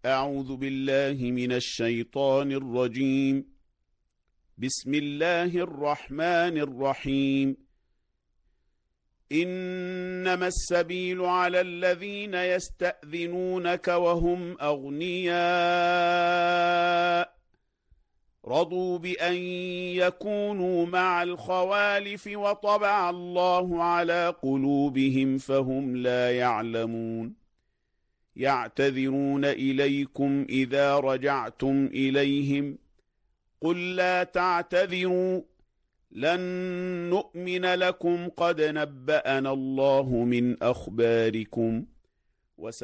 أعوذ بالله من الشيطان الرجيم. بسم الله الرحمن الرحيم. إنما السبيل على الذين يستأذنونك وهم أغنياء رضوا بأن يكونوا مع الخوالف وطبع الله على قلوبهم فهم لا يعلمون. يعتذرون إليكم إذا رجعتم إليهم قل لا تعتذروا لن نؤمن لكم قد نبأنا الله من أخباركم